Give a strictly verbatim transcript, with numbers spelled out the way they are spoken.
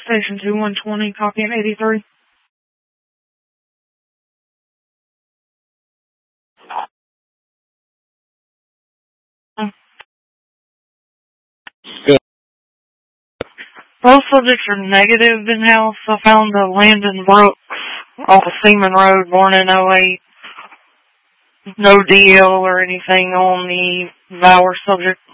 Station two one twenty, copy in eighty-three. Both subjects are negative in-house. I found uh, Landon Brooks off of Seaman Road, born in oh eight. No deal or anything on the Bauer subject.